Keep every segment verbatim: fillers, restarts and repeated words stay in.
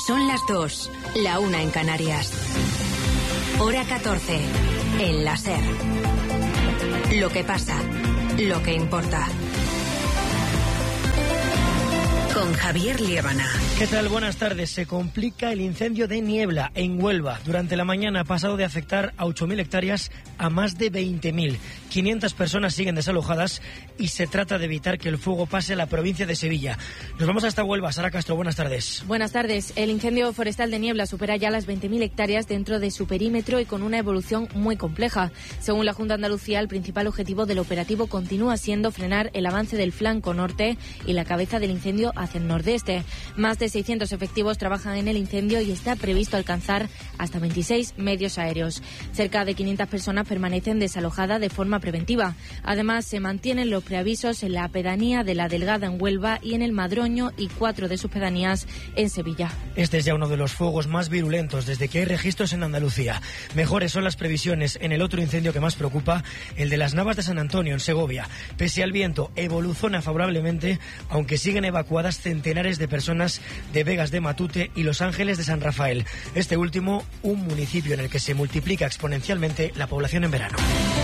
Son las dos, la una en Canarias. Hora catorce, en la SER. Lo que pasa, lo que importa. Con Javier Liébana. ¿Qué tal? Buenas tardes. Se complica el incendio de Niebla, en Huelva. Durante la mañana ha pasado de afectar a ocho mil hectáreas a más de veinte mil. quinientas personas siguen desalojadas y se trata de evitar que el fuego pase a la provincia de Sevilla. Nos vamos hasta Huelva. Sara Castro, buenas tardes. Buenas tardes. El incendio forestal de Niebla supera ya las veinte mil hectáreas dentro de su perímetro y con una evolución muy compleja. Según la Junta de Andalucía, el principal objetivo del operativo continúa siendo frenar el avance del flanco norte y la cabeza del incendio hacia el nordeste. Más de seiscientos efectivos trabajan en el incendio y está previsto alcanzar hasta veintiséis medios aéreos. Cerca de quinientas personas permanecen desalojadas de forma preventiva. Además, se mantienen los preavisos en la pedanía de La Delgada en Huelva y en el Madroño y cuatro de sus pedanías en Sevilla. Este es ya uno de los fuegos más virulentos desde que hay registros en Andalucía. Mejores son las previsiones en el otro incendio que más preocupa, el de las Navas de San Antonio en Segovia. Pese al viento, evoluciona favorablemente, aunque siguen evacuadas centenares de personas de Vegas de Matute y Los Ángeles de San Rafael. Este último, un municipio en el que se multiplica exponencialmente la población en verano.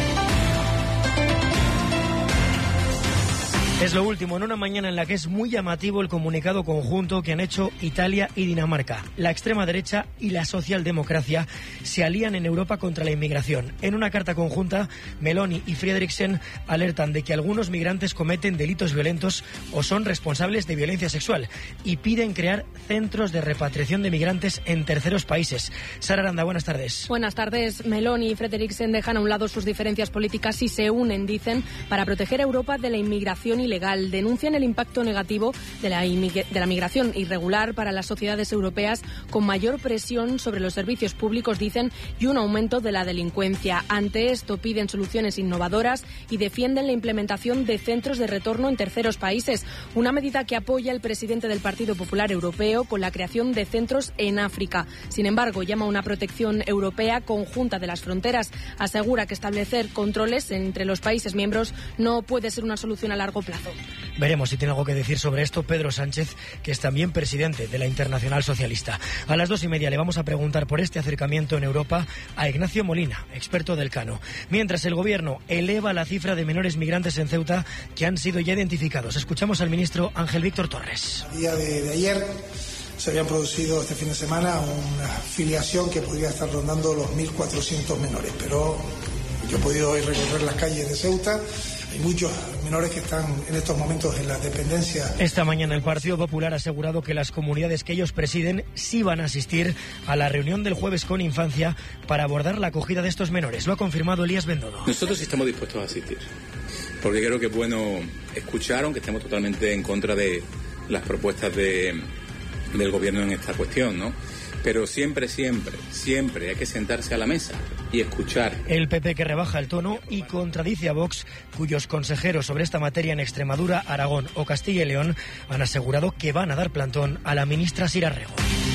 Es lo último en una mañana en la que es muy llamativo el comunicado conjunto que han hecho Italia y Dinamarca. La extrema derecha y la socialdemocracia se alían en Europa contra la inmigración. En una carta conjunta, Meloni y Frederiksen alertan de que algunos migrantes cometen delitos violentos o son responsables de violencia sexual y piden crear centros de repatriación de migrantes en terceros países. Sara Aranda, buenas tardes. Buenas tardes. Meloni y Frederiksen dejan a un lado sus diferencias políticas y se unen, dicen, para proteger a Europa de la inmigración y legal. Denuncian el impacto negativo de la, de la migración irregular para las sociedades europeas, con mayor presión sobre los servicios públicos, dicen, y un aumento de la delincuencia. Ante esto piden soluciones innovadoras y defienden la implementación de centros de retorno en terceros países, una medida que apoya el presidente del Partido Popular Europeo con la creación de centros en África. Sin embargo, llama a una protección europea conjunta de las fronteras. Asegura que establecer controles entre los países miembros no puede ser una solución a largo plazo. Veremos si tiene algo que decir sobre esto Pedro Sánchez, que es también presidente de la Internacional Socialista. A las dos y media le vamos a preguntar por este acercamiento en Europa a Ignacio Molina, experto del Cano. Mientras el Gobierno eleva la cifra de menores migrantes en Ceuta que han sido ya identificados. Escuchamos al ministro Ángel Víctor Torres. El día de, de ayer se habían producido este fin de semana una filiación que podría estar rondando los mil cuatrocientos menores, pero yo he podido hoy recorrer las calles de Ceuta. Hay muchos menores que están en estos momentos en la dependencia. Esta mañana el Partido Popular ha asegurado que las comunidades que ellos presiden sí van a asistir a la reunión del jueves con Infancia para abordar la acogida de estos menores. Lo ha confirmado Elías Bendodo. Nosotros estamos dispuestos a asistir, porque creo que es bueno escuchar, aunque estemos totalmente en contra de las propuestas de, del Gobierno en esta cuestión, ¿no? Pero siempre, siempre, siempre hay que sentarse a la mesa y escuchar. El P P que rebaja el tono y contradice a Vox, cuyos consejeros sobre esta materia en Extremadura, Aragón o Castilla y León han asegurado que van a dar plantón a la ministra Sira Rego.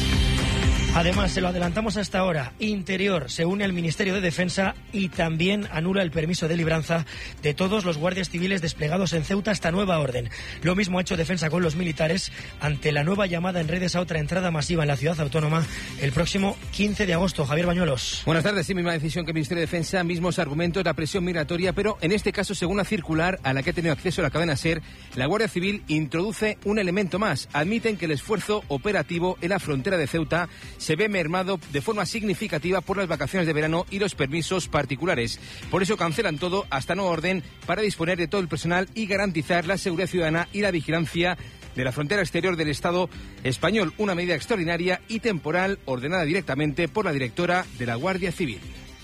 Además, se lo adelantamos hasta ahora, Interior se une al Ministerio de Defensa y también anula el permiso de libranza de todos los guardias civiles desplegados en Ceuta hasta nueva orden. Lo mismo ha hecho Defensa con los militares ante la nueva llamada en redes a otra entrada masiva en la ciudad autónoma el próximo quince de agosto. Javier Bañuelos. Buenas tardes. Sí, misma decisión que el Ministerio de Defensa, mismos argumentos, la presión migratoria, pero en este caso, según la circular a la que ha tenido acceso la cadena SER, la Guardia Civil introduce un elemento más. Admiten que el esfuerzo operativo en la frontera de Ceuta se ve mermado de forma significativa por las vacaciones de verano y los permisos particulares. Por eso cancelan todo hasta nueva orden para disponer de todo el personal y garantizar la seguridad ciudadana y la vigilancia de la frontera exterior del Estado español. Una medida extraordinaria y temporal ordenada directamente por la directora de la Guardia Civil.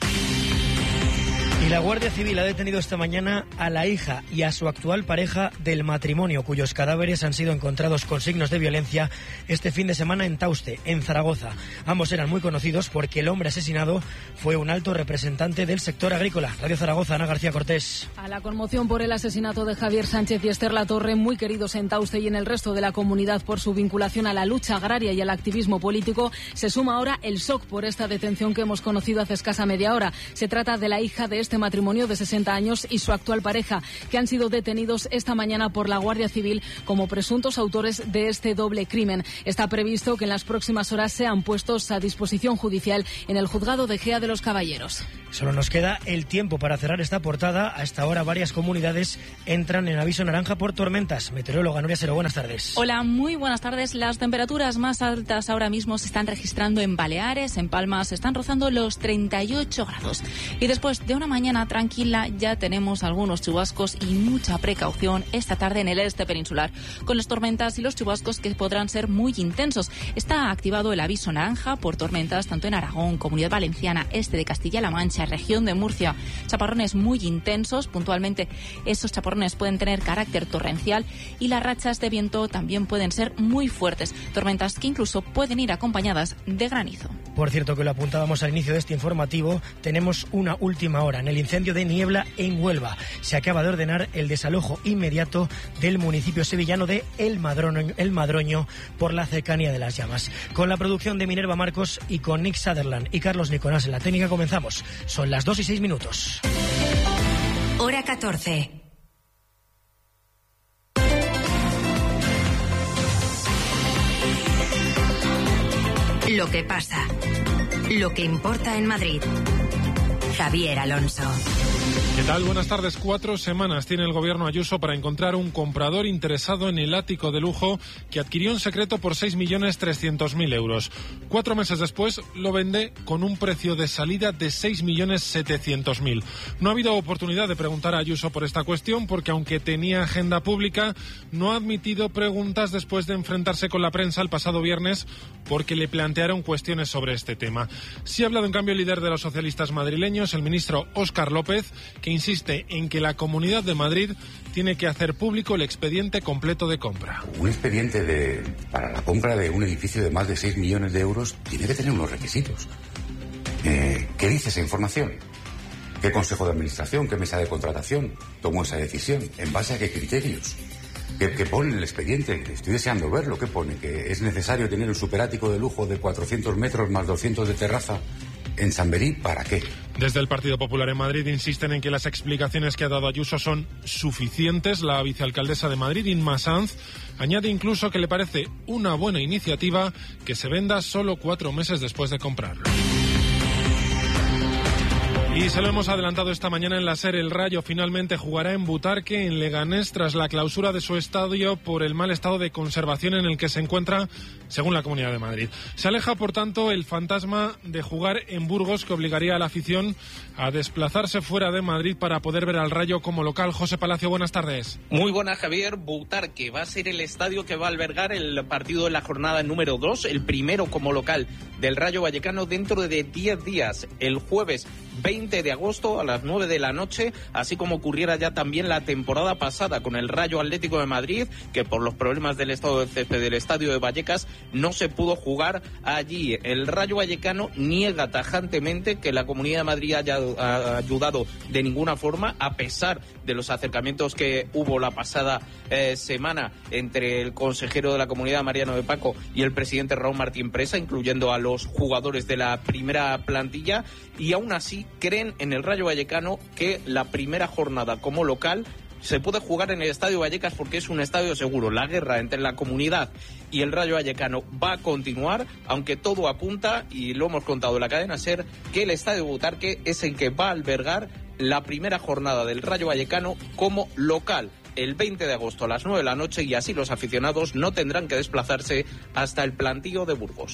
Y la Guardia Civil ha detenido esta mañana a la hija y a su actual pareja del matrimonio, cuyos cadáveres han sido encontrados con signos de violencia este fin de semana en Tauste, en Zaragoza. Ambos eran muy conocidos porque el hombre asesinado fue un alto representante del sector agrícola. Radio Zaragoza, Ana García Cortés. A la conmoción por el asesinato de Javier Sánchez y Esther Latorre, muy queridos en Tauste y en el resto de la comunidad por su vinculación a la lucha agraria y al activismo político, se suma ahora el shock por esta detención que hemos conocido hace escasa media hora. Se trata de la hija de este matrimonio de sesenta años y su actual pareja, que han sido detenidos esta mañana por la Guardia Civil como presuntos autores de este doble crimen. Está previsto que en las próximas horas sean puestos a disposición judicial en el juzgado de Gea de los Caballeros. Solo nos queda el tiempo para cerrar esta portada. A esta hora varias comunidades entran en aviso naranja por tormentas. Meteoróloga Nuria Sero, buenas tardes. Hola, muy buenas tardes. Las temperaturas más altas ahora mismo se están registrando en Baleares, en Palma se están rozando los treinta y ocho grados. Y después de una mañana tranquila ya tenemos algunos chubascos y mucha precaución esta tarde en el este peninsular, con las tormentas y los chubascos que podrán ser muy intensos. Está activado el aviso naranja por tormentas tanto en Aragón, Comunidad Valenciana, este de Castilla-La Mancha, región de Murcia. Chaparrones muy intensos, puntualmente esos chaparrones pueden tener carácter torrencial y las rachas de viento también pueden ser muy fuertes, tormentas que incluso pueden ir acompañadas de granizo. Por cierto, que lo apuntábamos al inicio de este informativo, tenemos una última hora en el incendio de Niebla en Huelva. Se acaba de ordenar el desalojo inmediato del municipio sevillano de El Madroño, El Madroño por la cercanía de las llamas. Con la producción de Minerva Marcos y con Nick Sutherland y Carlos Nicolás en la técnica comenzamos. Son las dos y seis minutos. Hora catorce. Lo que pasa. Lo que importa en Madrid. Javier Alonso. ¿Qué tal? Buenas tardes. Cuatro semanas tiene el gobierno Ayuso para encontrar un comprador interesado en el ático de lujo que adquirió en secreto por seis millones trescientos mil euros. Cuatro meses después lo vende con un precio de salida de seis millones setecientos mil. No ha habido oportunidad de preguntar a Ayuso por esta cuestión porque, aunque tenía agenda pública, no ha admitido preguntas después de enfrentarse con la prensa el pasado viernes porque le plantearon cuestiones sobre este tema. Sí ha hablado en cambio el líder de los socialistas madrileños, el ministro Óscar López, que insiste en que la Comunidad de Madrid tiene que hacer público el expediente completo de compra. Un expediente de, para la compra de un edificio de más de seis millones de euros tiene que tener unos requisitos. Eh, ¿Qué dice esa información? ¿Qué consejo de administración, qué mesa de contratación tomó esa decisión? ¿En base a qué criterios? ¿Qué, qué pone en el expediente? Estoy deseando verlo. ¿Qué pone? ¿Que es necesario tener un superático de lujo de cuatrocientos metros más doscientos de terraza en Samberí? ¿Para qué? Desde el Partido Popular en Madrid insisten en que las explicaciones que ha dado Ayuso son suficientes. La vicealcaldesa de Madrid, Inma Sanz, añade incluso que le parece una buena iniciativa que se venda solo cuatro meses después de comprarlo. Y se lo hemos adelantado esta mañana en la SER. El Rayo finalmente jugará en Butarque, en Leganés, tras la clausura de su estadio por el mal estado de conservación en el que se encuentra, según la Comunidad de Madrid. Se aleja, por tanto, el fantasma de jugar en Burgos, que obligaría a la afición a desplazarse fuera de Madrid para poder ver al Rayo como local. José Palacio, buenas tardes. Muy buenas, Javier. Butarque va a ser el estadio que va a albergar el partido de la jornada número dos, el primero como local del Rayo Vallecano dentro de diez días, el jueves veinte de agosto a las nueve de la noche, así como ocurriera ya también la temporada pasada con el Rayo Atlético de Madrid, que por los problemas del estado del césped del estadio de Vallecas no se pudo jugar allí. El Rayo Vallecano niega tajantemente que la Comunidad de Madrid haya ayudado de ninguna forma, a pesar de los acercamientos que hubo la pasada eh, semana entre el consejero de la Comunidad, Mariano de Paco, y el presidente Raúl Martín Presa, incluyendo a los jugadores de la primera plantilla, y aún así creen en el Rayo Vallecano que la primera jornada como local se puede jugar en el Estadio Vallecas porque es un estadio seguro. La guerra entre la Comunidad y el Rayo Vallecano va a continuar, aunque todo apunta, y lo hemos contado en la cadena SER, que el Estadio Butarque es el que va a albergar la primera jornada del Rayo Vallecano como local el veinte de agosto a las nueve de la noche, y así los aficionados no tendrán que desplazarse hasta el plantío de Burgos.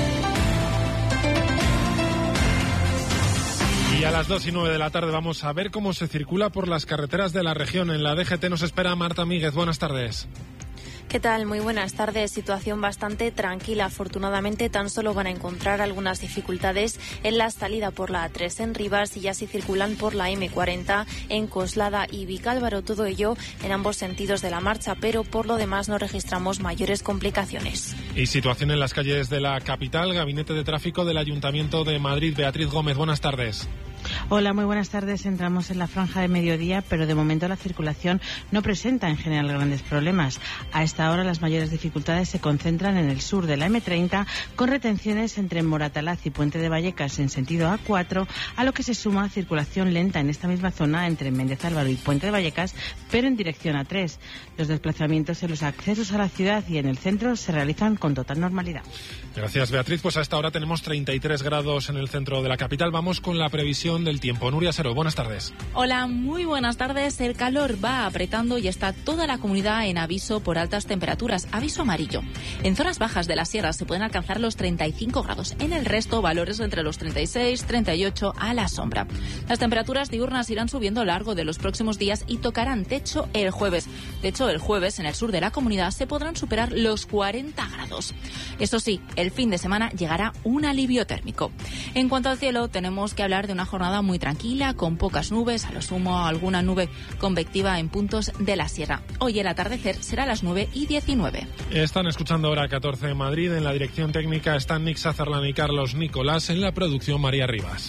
Y a las dos y nueve de la tarde vamos a ver cómo se circula por las carreteras de la región. En la D G T nos espera Marta Míguez. Buenas tardes. ¿Qué tal? Muy buenas tardes. Situación bastante tranquila. Afortunadamente, tan solo van a encontrar algunas dificultades en la salida por la A tres en Rivas y ya se circulan por la eme cuarenta en Coslada y Vicálvaro. Todo ello en ambos sentidos de la marcha, pero por lo demás no registramos mayores complicaciones. Y situación en las calles de la capital. Gabinete de Tráfico del Ayuntamiento de Madrid. Beatriz Gómez, buenas tardes. Hola, muy buenas tardes. Entramos en la franja de mediodía, pero de momento la circulación no presenta en general grandes problemas. A esta hora las mayores dificultades se concentran en el sur de la eme treinta, con retenciones entre Moratalaz y Puente de Vallecas en sentido a cuatro, a lo que se suma circulación lenta en esta misma zona entre Méndez Álvaro y Puente de Vallecas, pero en dirección a tres. Los desplazamientos en los accesos a la ciudad y en el centro se realizan con total normalidad. Gracias, Beatriz. Pues a esta hora tenemos treinta y tres grados en el centro de la capital. Vamos con la previsión del tiempo. Nuria Sero, buenas tardes. Hola, muy buenas tardes. El calor va apretando y está toda la comunidad en aviso por altas temperaturas. Aviso amarillo. En zonas bajas de la sierra se pueden alcanzar los treinta y cinco grados. En el resto, valores entre los treinta y seis, treinta y ocho a la sombra. Las temperaturas diurnas irán subiendo a lo largo de los próximos días y tocarán techo el jueves. De hecho, el jueves en el sur de la comunidad se podrán superar los cuarenta grados. Eso sí, el fin de semana llegará un alivio térmico. En cuanto al cielo, tenemos que hablar de una jornada muy tranquila, con pocas nubes, a lo sumo alguna nube convectiva en puntos de la sierra. Hoy el atardecer será a las nueve y diecinueve. Están escuchando Hora catorce en Madrid. En la dirección técnica están Nick Sazerlan y Carlos Nicolás. En la producción, María Rivas.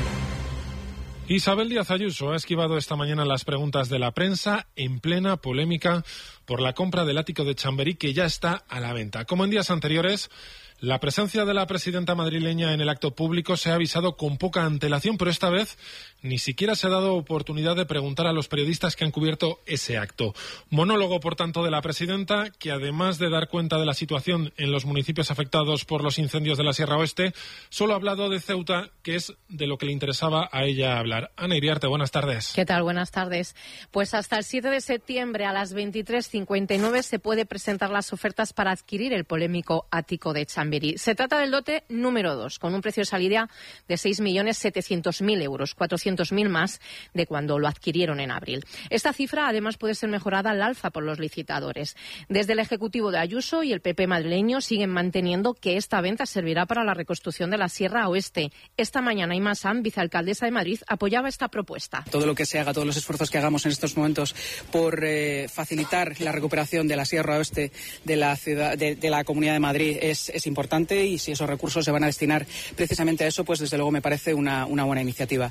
Isabel Díaz Ayuso ha esquivado esta mañana las preguntas de la prensa en plena polémica por la compra del ático de Chamberí, que ya está a la venta. Como en días anteriores, la presencia de la presidenta madrileña en el acto público se ha avisado con poca antelación, pero esta vez ni siquiera se ha dado oportunidad de preguntar a los periodistas que han cubierto ese acto. Monólogo, por tanto, de la presidenta, que además de dar cuenta de la situación en los municipios afectados por los incendios de la Sierra Oeste, solo ha hablado de Ceuta, que es de lo que le interesaba a ella hablar. Ana Iriarte, buenas tardes. ¿Qué tal? Buenas tardes. Pues hasta el siete de septiembre a las veintitrés cincuenta y nueve se puede presentar las ofertas para adquirir el polémico ático de Chamberí. Se trata del lote número dos, con un precio de salida de seis millones setecientos mil euros, cuatrocientos mil más de cuando lo adquirieron en abril. Esta cifra, además, puede ser mejorada al alza por los licitadores. Desde el Ejecutivo de Ayuso y el P P madrileño siguen manteniendo que esta venta servirá para la reconstrucción de la Sierra Oeste. Esta mañana, Inma Sam, vicealcaldesa de Madrid, apoyaba esta propuesta. Todo lo que se haga, todos los esfuerzos que hagamos en estos momentos por eh, facilitar la recuperación de la Sierra Oeste de la ciudad, de, de la Comunidad de Madrid es, es importante, y si esos recursos se van a destinar precisamente a eso, pues desde luego me parece una, una buena iniciativa.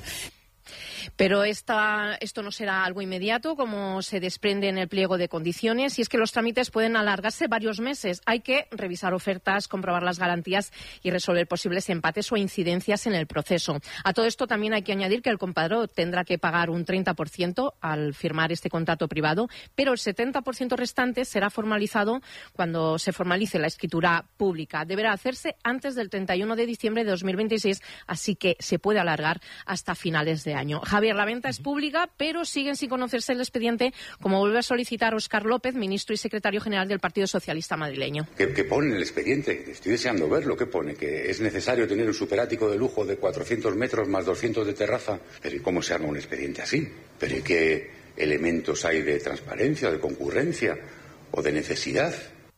Pero esta, esto no será algo inmediato, como se desprende en el pliego de condiciones, y es que los trámites pueden alargarse varios meses. Hay que revisar ofertas, comprobar las garantías y resolver posibles empates o incidencias en el proceso. A todo esto también hay que añadir que el comprador tendrá que pagar un treinta por ciento al firmar este contrato privado, pero el setenta por ciento restante será formalizado cuando se formalice la escritura pública. Deberá hacerse antes del treinta y uno de diciembre de dos mil veintiséis, así que se puede alargar hasta finales de año. Javier, la venta es pública, pero siguen sin conocerse el expediente, como vuelve a solicitar Óscar López, ministro y secretario general del Partido Socialista madrileño. ¿Qué, qué pone en el expediente? Estoy deseando verlo. ¿Qué pone? ¿Que es necesario tener un superático de lujo de cuatrocientos metros más doscientos de terraza? ¿Pero y cómo se arma un expediente así? ¿Pero y qué elementos hay de transparencia, de concurrencia o de necesidad?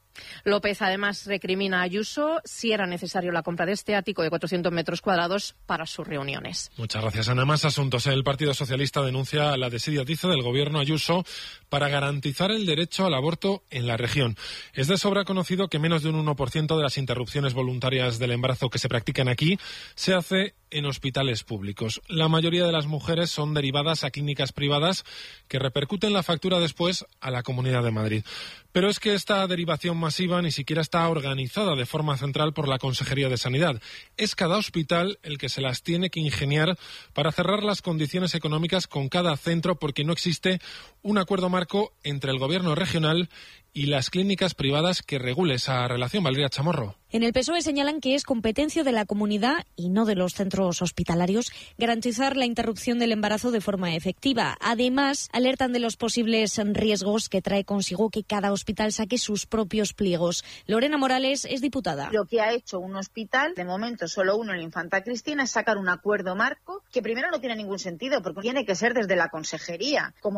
López además recrimina a Ayuso si era necesario la compra de este ático de cuatrocientos metros cuadrados para sus reuniones. Muchas gracias, Ana. Más asuntos. El Partido Socialista denuncia la desidia del gobierno Ayuso para garantizar el derecho al aborto en la región. Es de sobra conocido que menos de un uno por ciento de las interrupciones voluntarias del embarazo que se practican aquí se hace en hospitales públicos. La mayoría de las mujeres son derivadas a clínicas privadas que repercuten la factura después a la Comunidad de Madrid. Pero es que esta derivación masiva ni siquiera está organizada de forma central por la Consejería de Sanidad. Es cada hospital el que se las tiene que ingeniar para cerrar las condiciones económicas con cada centro, porque no existe un acuerdo marco entre el gobierno regional y las clínicas privadas que regule esa relación. Valeria Chamorro. En el P S O E señalan que es competencia de la comunidad y no de los centros hospitalarios garantizar la interrupción del embarazo de forma efectiva. Además, alertan de los posibles riesgos que trae consigo que cada hospital saque sus propios pliegos. Lorena Morales es diputada. Lo que ha hecho un hospital, de momento solo uno en Infanta Cristina, es sacar un acuerdo marco que primero no tiene ningún sentido, porque tiene que ser desde la consejería, como no tiene la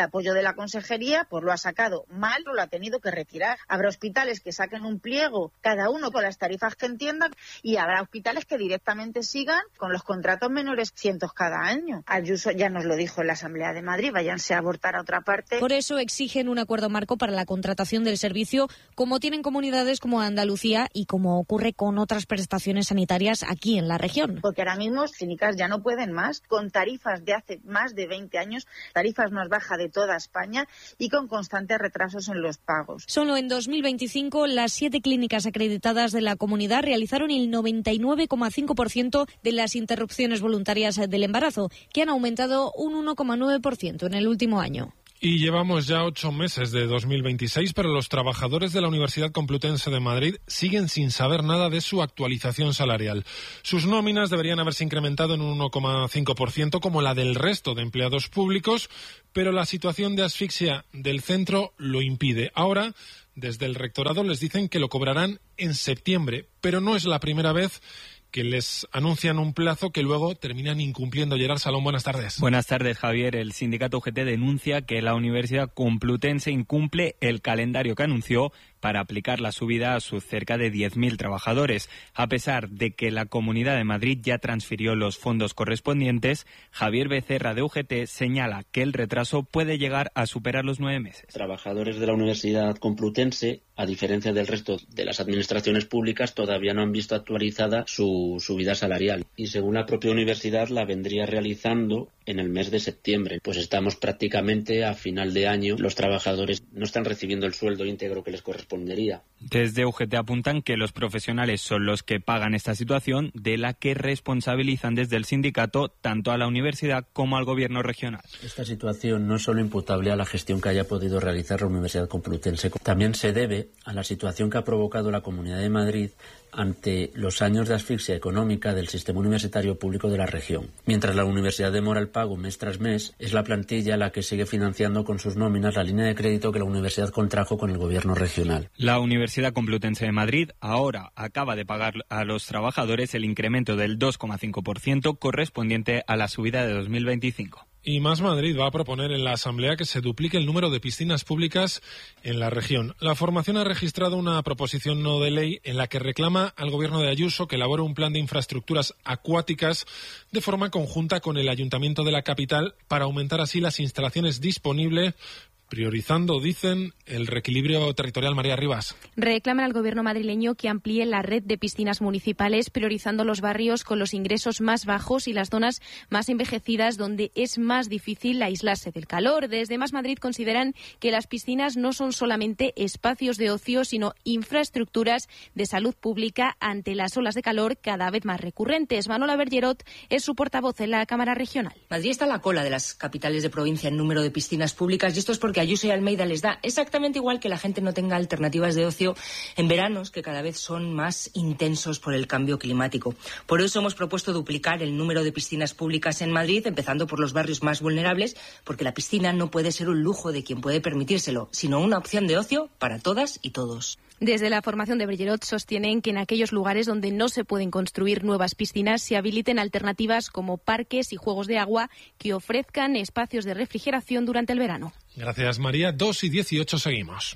apoyo de la consejería pues lo ha sacado mal o lo ha tenido que retirar. Habrá hospitales que saquen un pliego, cada uno con las tarifas que entiendan, y habrá hospitales que directamente sigan con los contratos menores cientos cada año. Ayuso ya nos lo dijo en la Asamblea de Madrid, váyanse a abortar a otra parte. Por eso exigen un acuerdo marco para la contratación del servicio, como tienen comunidades como Andalucía y como ocurre con otras prestaciones sanitarias aquí en la región. Porque ahora mismo las clínicas ya no pueden más, con tarifas de hace más de veinte años, tarifas más bajas de toda España y con constantes retrasos en los pagos. Solo en dos mil veinticinco, las siete clínicas acreditadas de la comunidad realizaron el noventa y nueve coma cinco por ciento de las interrupciones voluntarias del embarazo, que han aumentado un uno coma nueve por ciento en el último año. Y llevamos ya ocho meses de dos mil veintiséis, pero los trabajadores de la Universidad Complutense de Madrid siguen sin saber nada de su actualización salarial. Sus nóminas deberían haberse incrementado en un uno coma cinco por ciento como la del resto de empleados públicos, pero la situación de asfixia del centro lo impide. Ahora, desde el rectorado les dicen que lo cobrarán en septiembre, pero no es la primera vez que les anuncian un plazo que luego terminan incumpliendo. Gerard Salón, buenas tardes. Buenas tardes, Javier. El sindicato U G T denuncia que la Universidad Complutense incumple el calendario que anunció para aplicar la subida a sus cerca de diez mil trabajadores. A pesar de que la Comunidad de Madrid ya transfirió los fondos correspondientes, Javier Becerra de U G T señala que el retraso puede llegar a superar los nueve meses. Trabajadores de la Universidad Complutense, a diferencia del resto de las administraciones públicas, todavía no han visto actualizada su subida salarial y según la propia universidad la vendría realizando en el mes de septiembre. Pues estamos prácticamente a final de año. Los trabajadores no están recibiendo el sueldo íntegro que les correspondería. Desde U G T apuntan que los profesionales son los que pagan esta situación, de la que responsabilizan desde el sindicato tanto a la universidad como al gobierno regional. Esta situación no es solo imputable a la gestión que haya podido realizar la Universidad Complutense, también se debe a la situación que ha provocado la Comunidad de Madrid ante los años de asfixia económica del sistema universitario público de la región. Mientras la universidad demora el pago mes tras mes, es la plantilla la que sigue financiando con sus nóminas la línea de crédito que la universidad contrajo con el gobierno regional. La Universidad Complutense de Madrid ahora acaba de pagar a los trabajadores el incremento del dos coma cinco por ciento correspondiente a la subida de dos mil veinticinco. Y Más Madrid va a proponer en la Asamblea que se duplique el número de piscinas públicas en la región. La formación ha registrado una proposición no de ley en la que reclama al gobierno de Ayuso que elabore un plan de infraestructuras acuáticas de forma conjunta con el Ayuntamiento de la capital para aumentar así las instalaciones disponibles, priorizando, dicen, el reequilibrio territorial. María Rivas. Reclaman al gobierno madrileño que amplíe la red de piscinas municipales, priorizando los barrios con los ingresos más bajos y las zonas más envejecidas donde es más difícil aislarse del calor. Desde Más Madrid consideran que las piscinas no son solamente espacios de ocio, sino infraestructuras de salud pública ante las olas de calor cada vez más recurrentes. Manola Bergerot es su portavoz en la Cámara Regional. Madrid está a la cola de las capitales de provincia en número de piscinas públicas, y esto es porque Ayuso y Almeida les da exactamente igual que la gente no tenga alternativas de ocio en veranos que cada vez son más intensos por el cambio climático. Por eso hemos propuesto duplicar el número de piscinas públicas en Madrid, empezando por los barrios más vulnerables, porque la piscina no puede ser un lujo de quien puede permitírselo, sino una opción de ocio para todas y todos. Desde la formación de Bergerot sostienen que en aquellos lugares donde no se pueden construir nuevas piscinas se habiliten alternativas como parques y juegos de agua que ofrezcan espacios de refrigeración durante el verano. Gracias, María. dos y dieciocho seguimos.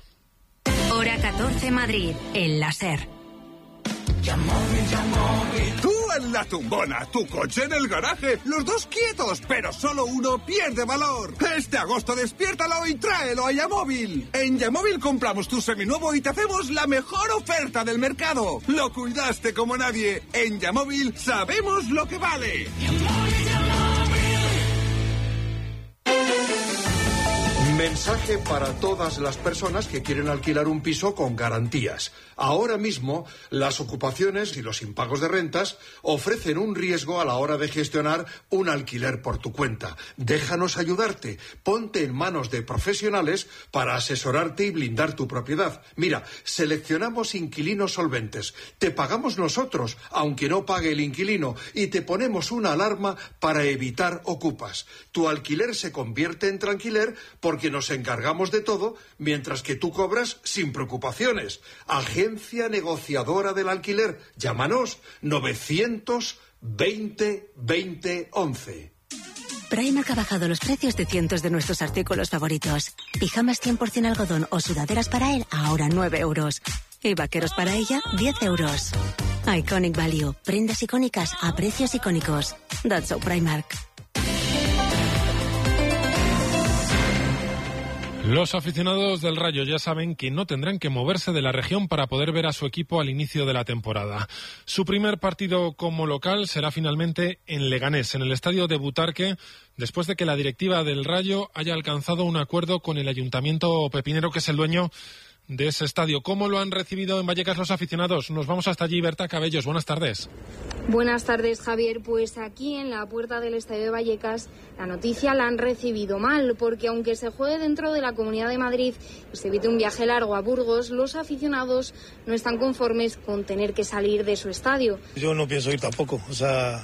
Hora catorce Madrid, en la SER. Tú en la tumbona, tu coche en el garaje, los dos quietos, pero solo uno pierde valor. Este agosto despiértalo y tráelo a Yamóvil. En Yamóvil compramos tu seminuevo y te hacemos la mejor oferta del mercado. Lo cuidaste como nadie. En Yamóvil sabemos lo que vale. Mensaje para todas las personas que quieren alquilar un piso con garantías. Ahora mismo, las ocupaciones y los impagos de rentas ofrecen un riesgo a la hora de gestionar un alquiler por tu cuenta. Déjanos ayudarte. Ponte en manos de profesionales para asesorarte y blindar tu propiedad. Mira, seleccionamos inquilinos solventes. Te pagamos nosotros, aunque no pague el inquilino, y te ponemos una alarma para evitar ocupas. Tu alquiler se convierte en tranquiler porque nos encargamos de todo, mientras que tú cobras sin preocupaciones. Agencia negociadora del alquiler. Llámanos novecientos veinte veinte once. Primark ha bajado los precios de cientos de nuestros artículos favoritos. Pijamas cien por ciento algodón o sudaderas para él, ahora nueve euros. Y vaqueros para ella, diez euros. Iconic Value. Prendas icónicas a precios icónicos. That's so Primark. Los aficionados del Rayo ya saben que no tendrán que moverse de la región para poder ver a su equipo al inicio de la temporada. Su primer partido como local será finalmente en Leganés, en el estadio de Butarque, después de que la directiva del Rayo haya alcanzado un acuerdo con el Ayuntamiento pepinero, que es el dueño de ese estadio. ¿Cómo lo han recibido en Vallecas los aficionados? Nos vamos hasta allí. Berta Cabellos, buenas tardes. Buenas tardes, Javier. Pues aquí en la puerta del estadio de Vallecas la noticia la han recibido mal, porque aunque se juegue dentro de la Comunidad de Madrid y se evite un viaje largo a Burgos, los aficionados no están conformes con tener que salir de su estadio. Yo no pienso ir tampoco, o sea,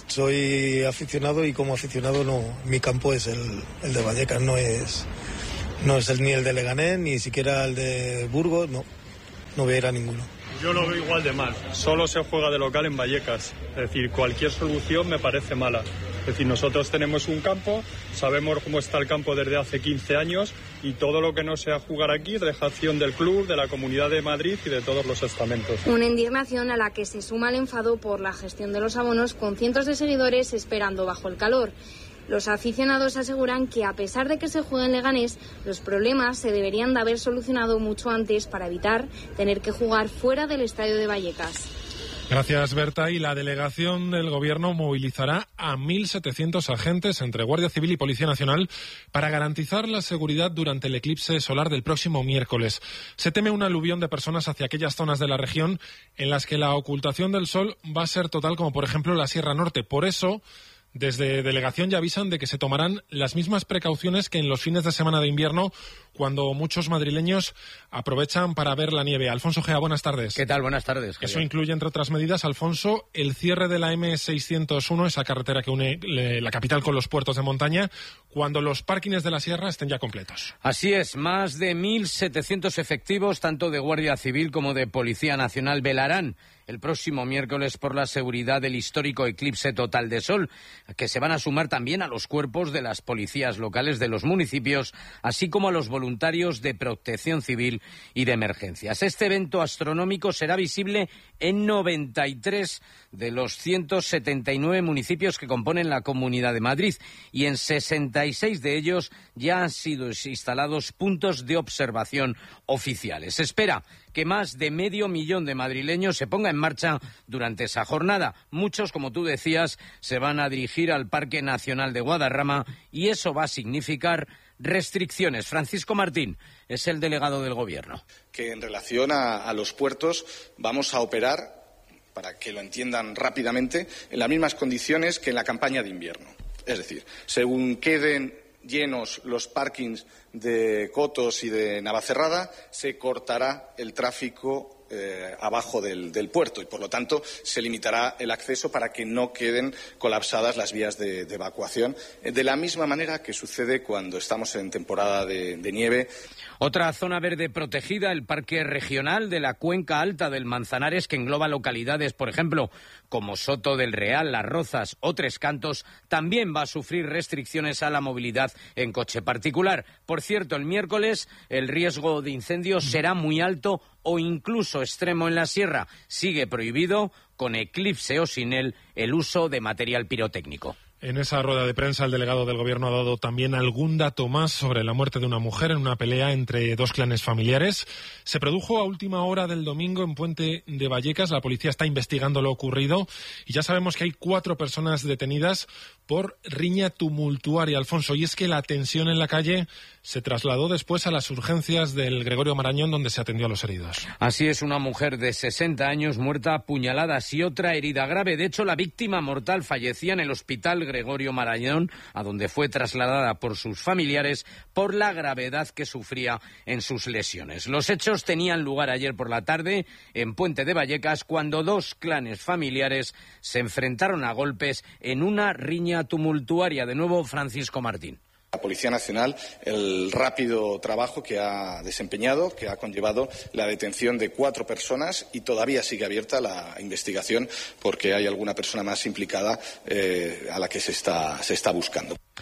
soy aficionado y como aficionado no, mi campo es el, el de Vallecas, no es... No es el, ni el de Leganés, ni siquiera el de Burgos, no, no voy a ir a ninguno. Yo lo veo igual de mal, solo se juega de local en Vallecas, es decir, cualquier solución me parece mala. Es decir, nosotros tenemos un campo, sabemos cómo está el campo desde hace quince años y todo lo que no sea jugar aquí es dejación del club, de la Comunidad de Madrid y de todos los estamentos. Una indignación a la que se suma el enfado por la gestión de los abonos, con cientos de seguidores esperando bajo el calor. Los aficionados aseguran que, a pesar de que se juegue en Leganés, los problemas se deberían de haber solucionado mucho antes para evitar tener que jugar fuera del estadio de Vallecas. Gracias, Berta. Y la delegación del Gobierno movilizará a mil setecientos agentes entre Guardia Civil y Policía Nacional para garantizar la seguridad durante el eclipse solar del próximo miércoles. Se teme un aluvión de personas hacia aquellas zonas de la región en las que la ocultación del sol va a ser total, como por ejemplo la Sierra Norte. Por eso, desde delegación ya avisan de que se tomarán las mismas precauciones que en los fines de semana de invierno, cuando muchos madrileños aprovechan para ver la nieve. Alfonso Gea, buenas tardes. ¿Qué tal? Buenas tardes, Javier. Eso incluye, entre otras medidas, Alfonso, el cierre de la eme seiscientos uno, esa carretera que une la capital con los puertos de montaña, cuando los parkings de la sierra estén ya completos. Así es, más de mil setecientos efectivos, tanto de Guardia Civil como de Policía Nacional, velarán el próximo miércoles por la seguridad del histórico eclipse total de sol, que se van a sumar también a los cuerpos de las policías locales de los municipios, así como a los voluntarios de protección civil y de emergencias. Este evento astronómico será visible en noventa y tres de los ciento setenta y nueve municipios que componen la Comunidad de Madrid, y en sesenta y seis de ellos ya han sido instalados puntos de observación oficiales. Se espera que más de medio millón de madrileños se pongan en marcha durante esa jornada. Muchos, como tú decías, se van a dirigir al Parque Nacional de Guadarrama y eso va a significar restricciones. Francisco Martín es el delegado del Gobierno. Que en relación a, a los puertos vamos a operar, para que lo entiendan rápidamente, en las mismas condiciones que en la campaña de invierno. Es decir, según queden llenos los parkings de Cotos y de Navacerrada, se cortará el tráfico eh, abajo del, del puerto y, por lo tanto, se limitará el acceso para que no queden colapsadas las vías de, de evacuación, de la misma manera que sucede cuando estamos en temporada de, de nieve. Otra zona verde protegida, el Parque Regional de la Cuenca Alta del Manzanares, que engloba localidades, por ejemplo, como Soto del Real, Las Rozas o Tres Cantos, también va a sufrir restricciones a la movilidad en coche particular. Por cierto, el miércoles el riesgo de incendios será muy alto o incluso extremo en la sierra. Sigue prohibido, con eclipse o sin él, el uso de material pirotécnico. En esa rueda de prensa, el delegado del Gobierno ha dado también algún dato más sobre la muerte de una mujer en una pelea entre dos clanes familiares. Se produjo a última hora del domingo en Puente de Vallecas. La policía está investigando lo ocurrido y ya sabemos que hay cuatro personas detenidas por riña tumultuaria, Alfonso. Y es que la tensión en la calle se trasladó después a las urgencias del Gregorio Marañón, donde se atendió a los heridos. Así es, una mujer de sesenta años muerta a puñaladas y otra herida grave. De hecho, la víctima mortal fallecía en el hospital Gregorio Marañón, a donde fue trasladada por sus familiares por la gravedad que sufría en sus lesiones. Los hechos tenían lugar ayer por la tarde en Puente de Vallecas, cuando dos clanes familiares se enfrentaron a golpes en una riña tumultuaria. De nuevo, Francisco Martín. La Policía Nacional, el rápido trabajo que ha desempeñado, que ha conllevado la detención de cuatro personas, y todavía sigue abierta la investigación porque hay alguna persona más implicada eh, a la que se está, se está buscando.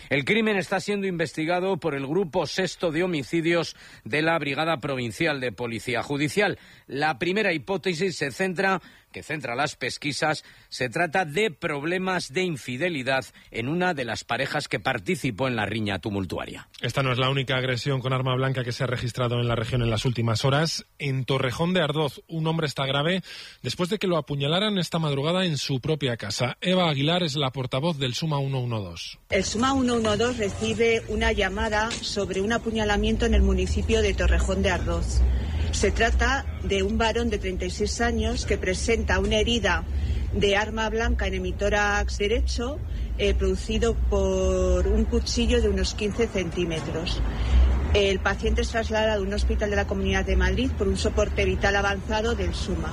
El crimen está siendo investigado por el Grupo Sexto de Homicidios de la Brigada Provincial de Policía Judicial. La primera hipótesis se centra, que centra las pesquisas, se trata de problemas de infidelidad en una de las parejas que participó en la riña tumultuaria. Esta no es la única agresión con arma blanca que se ha registrado en la región en las últimas horas. En Torrejón de Ardoz, un hombre está grave después de que lo apuñalaran esta madrugada en su propia casa. Eva Aguilar es la portavoz del Suma ciento doce. El Suma ciento doce recibe una llamada sobre un apuñalamiento en el municipio de Torrejón de Ardoz. Se trata de un varón de treinta y seis años que presenta una herida de arma blanca en el emitórax derecho eh, producido por un cuchillo de unos quince centímetros. El paciente es trasladado a un hospital de la Comunidad de Madrid por un soporte vital avanzado del Suma.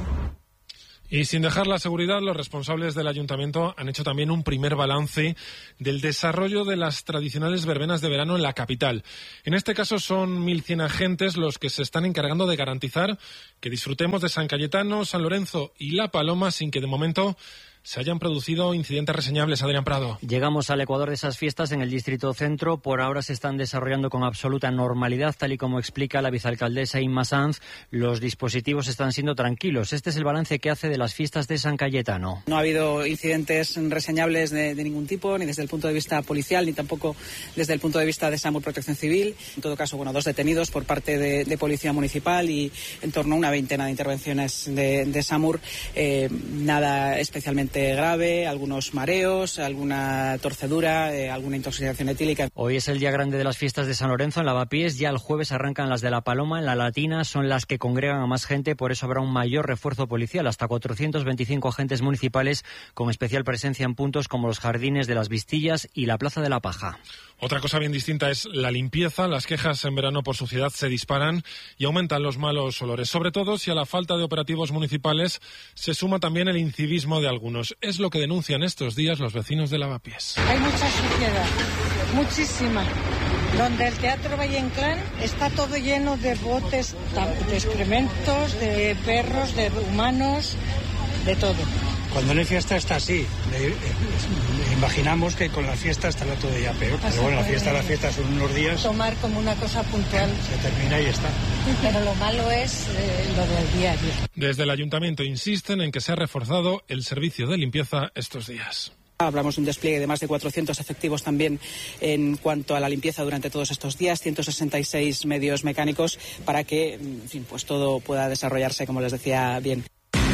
Y sin dejar la seguridad, los responsables del ayuntamiento han hecho también un primer balance del desarrollo de las tradicionales verbenas de verano en la capital. En este caso son mil cien agentes los que se están encargando de garantizar que disfrutemos de San Cayetano, San Lorenzo y La Paloma sin que de momento se hayan producido incidentes reseñables. Adrián Prado. Llegamos al ecuador de esas fiestas en el distrito centro. Por ahora se están desarrollando con absoluta normalidad, tal y como explica la vicealcaldesa Inma Sanz. Los dispositivos están siendo tranquilos. Este es el balance que hace de las fiestas de San Cayetano. No ha habido incidentes reseñables de, de ningún tipo, ni desde el punto de vista policial, ni tampoco desde el punto de vista de SAMUR Protección Civil. En todo caso, bueno, dos detenidos por parte de, de Policía Municipal y en torno a una veintena de intervenciones de, de SAMUR. Eh, nada especialmente grave, algunos mareos, alguna torcedura, eh, alguna intoxicación etílica. Hoy es el día grande de las fiestas de San Lorenzo en Lavapiés. Ya el jueves arrancan las de La Paloma. En la Latina son las que congregan a más gente, por eso habrá un mayor refuerzo policial, hasta cuatrocientos veinticinco agentes municipales con especial presencia en puntos como los Jardines de las Vistillas y la Plaza de la Paja. Otra cosa bien distinta es la limpieza. Las quejas en verano por suciedad se disparan y aumentan los malos olores, sobre todo si a la falta de operativos municipales se suma también el incivismo de algunos. Es lo que denuncian estos días los vecinos de Lavapiés. Hay mucha suciedad, muchísima. Donde el Teatro Valle Inclán está todo lleno de botes, de excrementos, de perros, de humanos, de todo. Cuando no hay fiesta está así. Imaginamos que con la fiesta estará todo ya peor. Pero bueno, la fiesta, la fiesta son unos días. Tomar como una cosa puntual. Se termina y está. Pero lo malo es eh, lo del día a día. Desde el ayuntamiento insisten en que se ha reforzado el servicio de limpieza estos días. Hablamos de un despliegue de más de cuatrocientos efectivos también en cuanto a la limpieza durante todos estos días, ciento sesenta y seis medios mecánicos para que, en fin, pues todo pueda desarrollarse, como les decía, bien.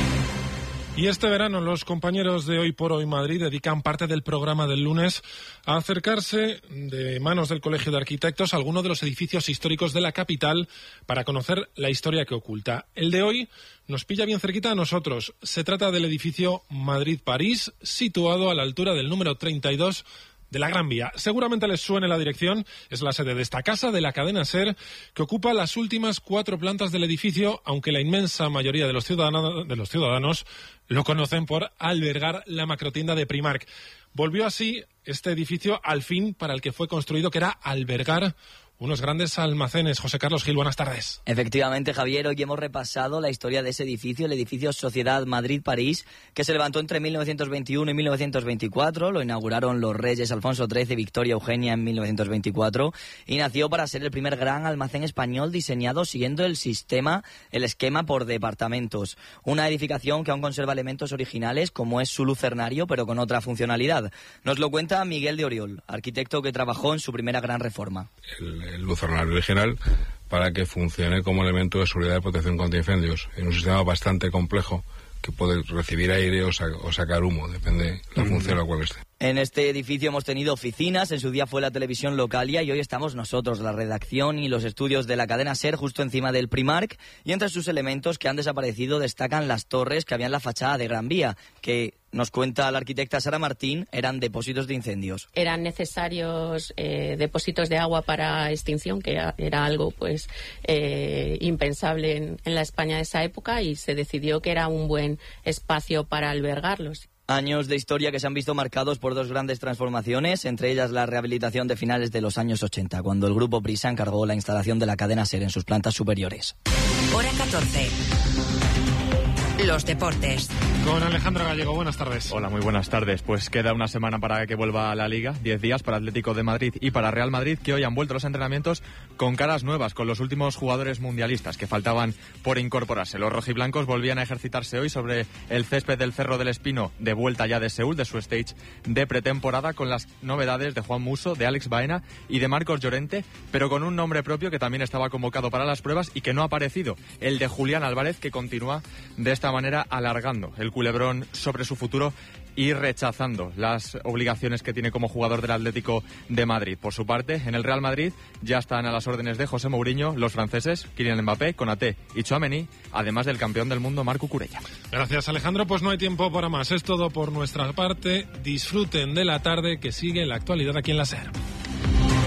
Y este verano los compañeros de Hoy por Hoy Madrid dedican parte del programa del lunes a acercarse de manos del Colegio de Arquitectos a alguno de los edificios históricos de la capital para conocer la historia que oculta. El de hoy nos pilla bien cerquita a nosotros. Se trata del edificio Madrid-París, situado a la altura del número treinta y dos de la Gran Vía. Seguramente les suene la dirección. Es la sede de esta casa de la cadena SER, que ocupa las últimas cuatro plantas del edificio, aunque la inmensa mayoría de los ciudadanos, de los ciudadanos lo conocen por albergar la macrotienda de Primark. Volvió así este edificio al fin para el que fue construido, que era albergar unos grandes almacenes. José Carlos Gil, buenas tardes. Efectivamente, Javier, hoy hemos repasado la historia de ese edificio, el edificio Sociedad Madrid-París, que se levantó entre mil novecientos veintiuno y mil novecientos veinticuatro. Lo inauguraron los reyes Alfonso trece y Victoria Eugenia en mil novecientos veinticuatro y nació para ser el primer gran almacén español diseñado siguiendo el sistema, el esquema por departamentos. Una edificación que aún conserva elementos originales, como es su lucernario, pero con otra funcionalidad. Nos lo cuenta Miguel de Oriol, arquitecto que trabajó en su primera gran reforma. El el lucernario original para que funcione como elemento de seguridad y protección contra incendios en un sistema bastante complejo que puede recibir aire o, sa o sacar humo, depende de la función a la cual esté. En este edificio hemos tenido oficinas, en su día fue la televisión Localia y hoy estamos nosotros, la redacción y los estudios de la cadena SER justo encima del Primark, y entre sus elementos que han desaparecido destacan las torres que había en la fachada de Gran Vía, que nos cuenta la arquitecta Sara Martín, eran depósitos de incendios. Eran necesarios eh, depósitos de agua para extinción, que era, era algo pues eh, impensable en, en la España de esa época, y se decidió que era un buen espacio para albergarlos. Años de historia que se han visto marcados por dos grandes transformaciones, entre ellas la rehabilitación de finales de los años ochenta, cuando el grupo Prisa encargó la instalación de la cadena SER en sus plantas superiores. Hora catorce. Los deportes. Con Alejandro Gallego, buenas tardes. Hola, muy buenas tardes. Pues queda una semana para que vuelva a la Liga, diez días para Atlético de Madrid y para Real Madrid, que hoy han vuelto los entrenamientos con caras nuevas, con los últimos jugadores mundialistas que faltaban por incorporarse. Los rojiblancos volvían a ejercitarse hoy sobre el césped del Cerro del Espino, de vuelta ya de Seúl, de su stage de pretemporada, con las novedades de Juan Musso, de Alex Baena y de Marcos Llorente, pero con un nombre propio que también estaba convocado para las pruebas y que no ha aparecido, el de Julián Álvarez, que continúa de esta manera alargando el culebrón sobre su futuro y rechazando las obligaciones que tiene como jugador del Atlético de Madrid. Por su parte, en el Real Madrid ya están a las órdenes de José Mourinho los franceses Kylian Mbappé, Konaté y Tchouaméni, además del campeón del mundo Marc Cucurella. Gracias, Alejandro. Pues no hay tiempo para más. Es todo por nuestra parte. Disfruten de la tarde, que sigue la actualidad aquí en la SER.